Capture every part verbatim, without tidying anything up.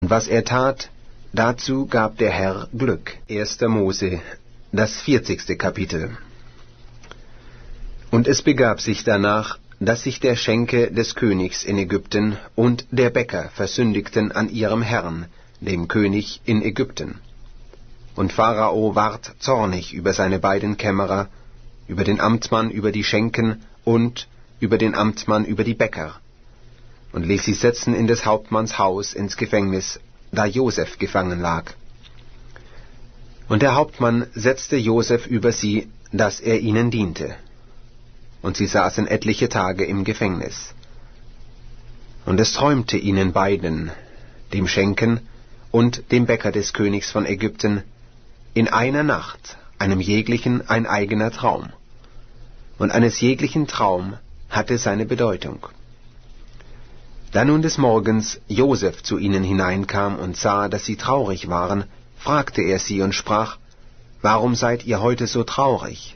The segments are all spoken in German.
Was er tat, dazu gab der Herr Glück. erster Mose, das vierzigste Kapitel. Und es begab sich danach, dass sich der Schenke des Königs in Ägypten und der Bäcker versündigten an ihrem Herrn, dem König in Ägypten. Und Pharao ward zornig über seine beiden Kämmerer, über den Amtmann über die Schenken und über den Amtmann über die Bäcker, und ließ sie setzen in des Hauptmanns Haus ins Gefängnis, da Josef gefangen lag. Und der Hauptmann setzte Josef über sie, dass er ihnen diente. Und sie saßen etliche Tage im Gefängnis. Und es träumte ihnen beiden, dem Schenken und dem Bäcker des Königs von Ägypten, in einer Nacht, einem jeglichen ein eigener Traum. Und eines jeglichen Traum hatte seine Bedeutung. Da nun des Morgens Josef zu ihnen hineinkam und sah, dass sie traurig waren, fragte er sie und sprach: Warum seid ihr heute so traurig?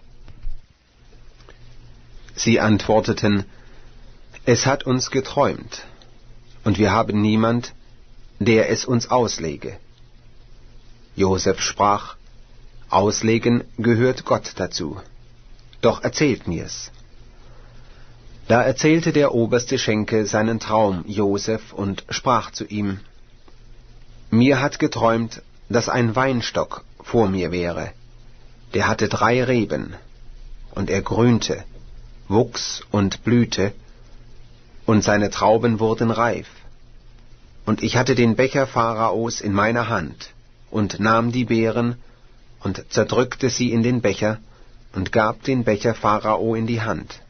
Sie antworteten: Es hat uns geträumt, und wir haben niemand, der es uns auslege. Josef sprach: Auslegen gehört Gott dazu. Doch erzählt mir's. Da erzählte der oberste Schenke seinen Traum Josef und sprach zu ihm: Mir hat geträumt, dass ein Weinstock vor mir wäre. Der hatte drei Reben, und er grünte, wuchs und blühte, und seine Trauben wurden reif. Und ich hatte den Becher Pharaos in meiner Hand, und nahm die Beeren, und zerdrückte sie in den Becher, und gab den Becher Pharao in die Hand.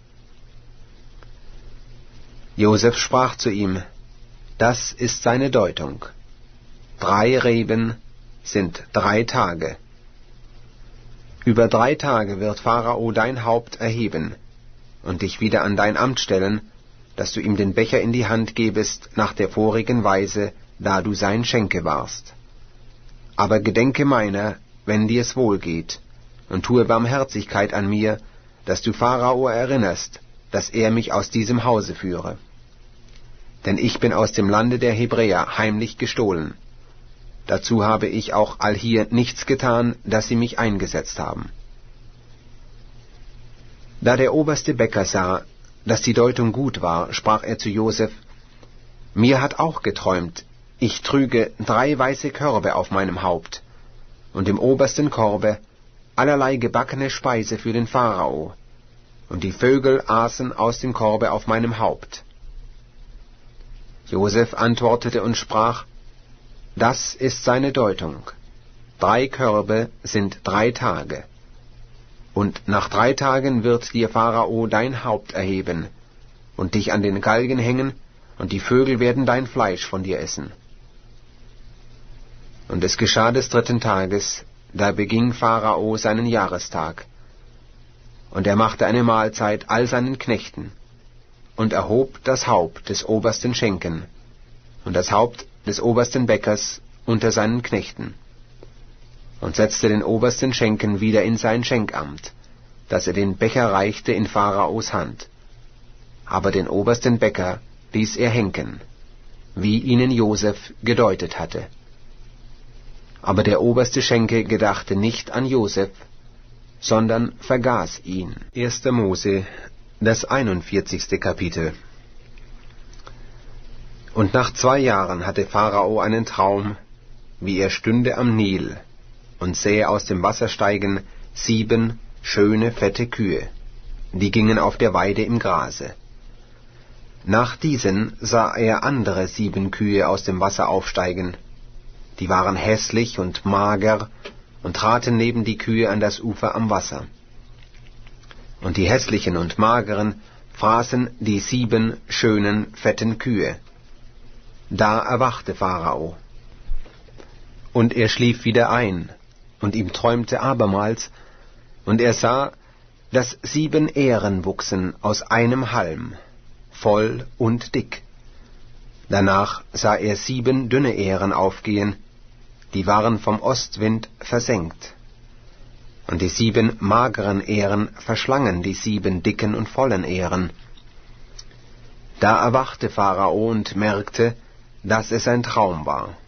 Josef sprach zu ihm: Das ist seine Deutung. Drei Reben sind drei Tage. Über drei Tage wird Pharao dein Haupt erheben und dich wieder an dein Amt stellen, dass du ihm den Becher in die Hand gebest nach der vorigen Weise, da du sein Schenke warst. Aber gedenke meiner, wenn dir's wohl geht, und tue Barmherzigkeit an mir, dass du Pharao erinnerst, dass er mich aus diesem Hause führe. Denn ich bin aus dem Lande der Hebräer heimlich gestohlen. Dazu habe ich auch allhier nichts getan, dass sie mich eingesetzt haben. Da der oberste Bäcker sah, dass die Deutung gut war, sprach er zu Josef: Mir hat auch geträumt, ich trüge drei weiße Körbe auf meinem Haupt, und im obersten Korbe allerlei gebackene Speise für den Pharao, und die Vögel aßen aus dem Korbe auf meinem Haupt. Josef antwortete und sprach: Das ist seine Deutung. Drei Körbe sind drei Tage. Und nach drei Tagen wird dir Pharao dein Haupt erheben und dich an den Galgen hängen, und die Vögel werden dein Fleisch von dir essen. Und es geschah des dritten Tages, da beging Pharao seinen Jahrestag. Und er machte eine Mahlzeit all seinen Knechten und erhob das Haupt des obersten Schenken und das Haupt des obersten Bäckers unter seinen Knechten und setzte den obersten Schenken wieder in sein Schenkamt, dass er den Becher reichte in Pharaos Hand. Aber den obersten Bäcker ließ er henken, wie ihnen Josef gedeutet hatte. Aber der oberste Schenke gedachte nicht an Josef, sondern vergaß ihn. erster Mose, das einundvierzigste Kapitel. Und nach zwei Jahren hatte Pharao einen Traum, wie er stünde am Nil und sähe aus dem Wasser steigen sieben schöne, fette Kühe, die gingen auf der Weide im Grase. Nach diesen sah er andere sieben Kühe aus dem Wasser aufsteigen, die waren hässlich und mager und traten neben die Kühe an das Ufer am Wasser. Und die hässlichen und mageren fraßen die sieben schönen, fetten Kühe. Da erwachte Pharao. Und er schlief wieder ein, und ihm träumte abermals, und er sah, dass sieben Ähren wuchsen aus einem Halm, voll und dick. Danach sah er sieben dünne Ähren aufgehen, die waren vom Ostwind versengt. Und die sieben mageren Ähren verschlangen die sieben dicken und vollen Ähren. Da erwachte Pharao und merkte, dass es ein Traum war.